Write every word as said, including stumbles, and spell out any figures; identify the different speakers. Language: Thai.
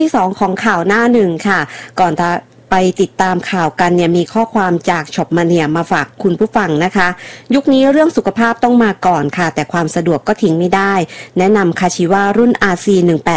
Speaker 1: ที่สองของข่าวหน้าหนึ่งค่ะก่อนจะไปติดตามข่าวกันเนี่ยมีข้อความจากช็อปมาเนียมาฝากคุณผู้ฟังนะคะยุคนี้เรื่องสุขภาพต้องมาก่อนค่ะแต่ความสะดวกก็ทิ้งไม่ได้แนะนำคาชิวารุ่น อาร์ ซี หนึ่งแป